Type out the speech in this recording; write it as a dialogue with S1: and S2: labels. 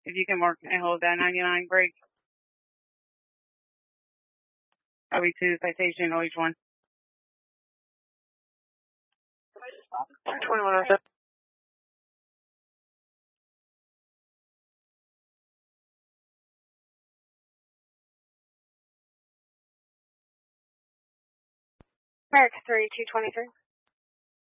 S1: If you can work and hold that 99 brake. That'll be 2 citation on each one. 2107. Merrick 3223.